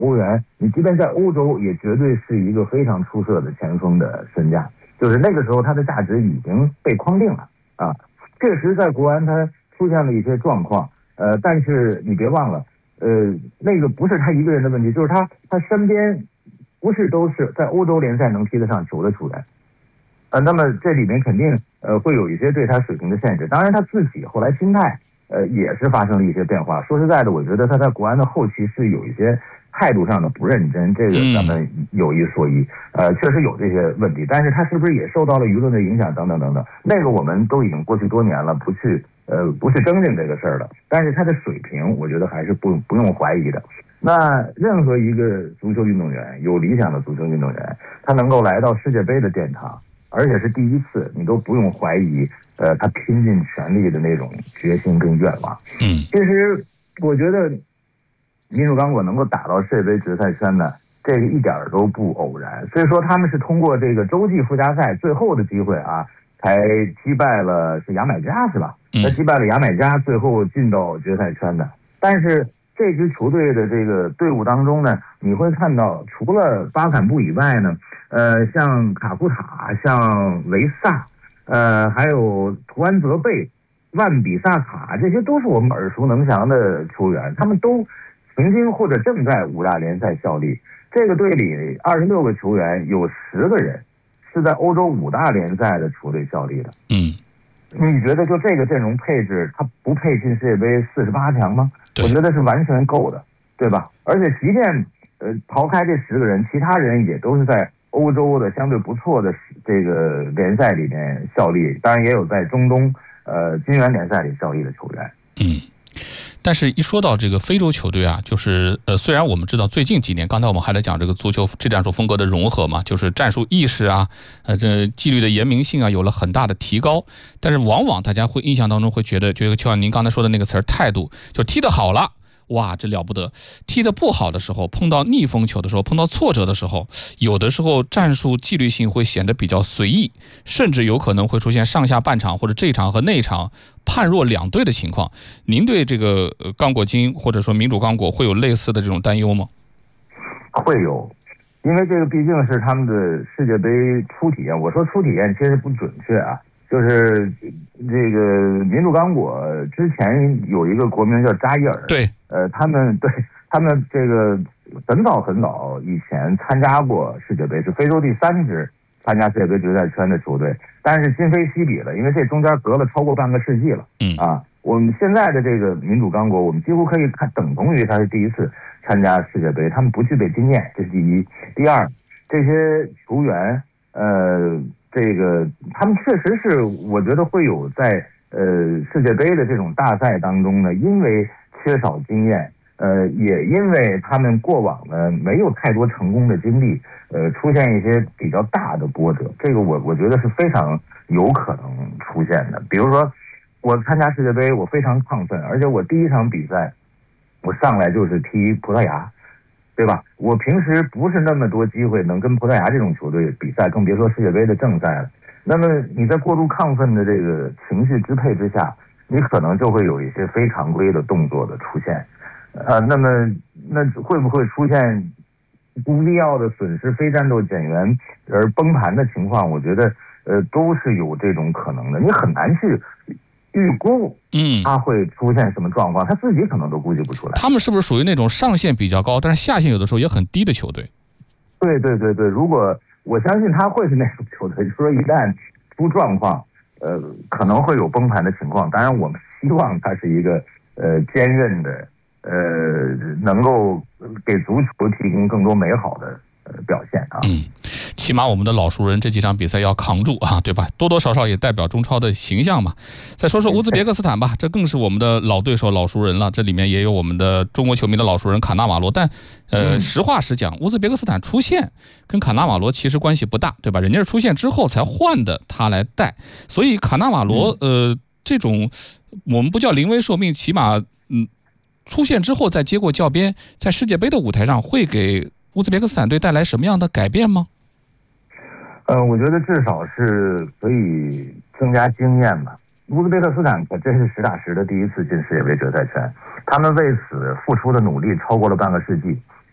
欧元，你即便在欧洲也绝对是一个非常出色的前锋的身价，就是那个时候他的价值已经被框定了啊。确实在国安他出现了一些状况，但是你别忘了，那个不是他一个人的问题，就是他身边不是都是在欧洲联赛能踢得上球的球员，那么这里面肯定会有一些对他水平的限制。当然他自己后来心态也是发生了一些变化。说实在的，我觉得他在国安的后期是有一些态度上的不认真，这个咱们有一说一，确实有这些问题。但是他是不是也受到了舆论的影响等等等等，那个我们都已经过去多年了，不去争论这个事儿了。但是他的水平，我觉得还是不用怀疑的。那任何一个足球运动员，有理想的足球运动员，他能够来到世界杯的殿堂，而且是第一次，你都不用怀疑他拼尽全力的那种决心跟愿望。其实我觉得民主刚果能够打到世界杯决赛圈呢，这个一点都不偶然。所以说他们是通过这个洲际附加赛最后的机会啊，才击败了是牙买加是吧？他击败了牙买加，最后进到决赛圈的。但是这支球队的这个队伍当中呢，你会看到除了巴坎布以外呢，像卡库塔、像维萨，还有图安泽贝、万比萨卡，这些都是我们耳熟能详的球员，他们都曾经或者正在五大联赛效力。这个队里26个球员，有10个人是在欧洲五大联赛的球队效力的。你觉得就这个阵容配置，他不配进世界杯48强吗？我觉得是完全够的，对吧？而且即便刨开这10个人，其他人也都是在欧洲的相对不错的这个联赛里面效力，当然也有在中东金元联赛里效力的球员。 但是一说到这个非洲球队啊，就是虽然我们知道最近几年，刚才我们还在讲这个足球这战术风格的融合嘛，就是战术意识啊，这纪律的严明性啊，有了很大的提高。但是往往大家会印象当中会觉得就像您刚才说的那个词儿态度，就踢得好了。哇，这了不得！踢得不好的时候，碰到逆风球的时候，碰到挫折的时候，有的时候战术纪律性会显得比较随意，甚至有可能会出现上下半场或者这一场和那一场判若两队的情况。您对这个刚果金或者说民主刚果会有类似的这种担忧吗？ 会有，因为这个毕竟是他们的世界杯初体验。我说初体验其实不准确啊。就是这个民主刚果之前有一个国名叫扎伊尔， 对， 他们这个很早以前参加过世界杯，是非洲第3支参加世界杯决赛圈的球队，但是今非昔比了，因为这中间隔了超过半个世纪了。我们现在的这个民主刚果，我们几乎可以看等同于他是第一次参加世界杯，他们不具备经验，这是第一。第二，这些球员这个他们确实是，我觉得会有在世界杯的这种大赛当中呢，因为缺少经验，也因为他们过往呢没有太多成功的经历，出现一些比较大的波折，这个我觉得是非常有可能出现的。比如说，我参加世界杯，我非常亢奋，而且我第一场比赛，我上来就是踢葡萄牙。对吧？我平时不是那么多机会能跟葡萄牙这种球队比赛，更别说世界杯的正赛了。那么你在过度亢奋的这个情绪支配之下，你可能就会有一些非常规的动作的出现，那会不会出现不必要的损失非战斗减员而崩盘的情况？我觉得都是有这种可能的。你很难去预估他会出现什么状况，他自己可能都估计不出来。 他们是不是属于那种上限比较高，但是下限有的时候也很低的球队？ 对，如果我相信他会是那种球队，就是说一旦出状况，可能会有崩盘的情况。当然，我们希望他是一个坚韧的，能够给足球提供更多美好的表现啊。 起码我们的老熟人这几场比赛要扛住啊，对吧？多多少少也代表中超的形象嘛。再说说乌兹别克斯坦吧，这更是我们的老对手、老熟人了。这里面也有我们的中国球迷的老熟人卡纳瓦罗，但实话实讲，乌兹别克斯坦出现跟卡纳瓦罗其实关系不大，对吧？人家是出现之后才换的他来带，所以卡纳瓦罗这种我们不叫临危受命，起码出现之后再接过教鞭，在世界杯的舞台上会给乌兹别克斯坦队带来什么样的改变吗？ 我觉得至少是可以增加经验吧。乌兹别克斯坦可真是实打实的第一次进世界杯决赛圈，他们为此付出的努力超过了半个世纪。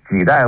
几代